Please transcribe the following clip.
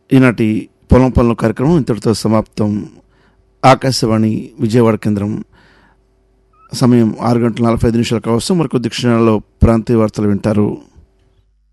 ఈనాటి పొలం పనుల కార్యక్రమం ఇంతటితో సమాప్తం. ఆకాశవాణి విజయవాడ కేంద్రం. సమయం 6:45 కోసం మరికొద్ది క్షణాల్లో ప్రాంతీయ వార్తలు వింటారు.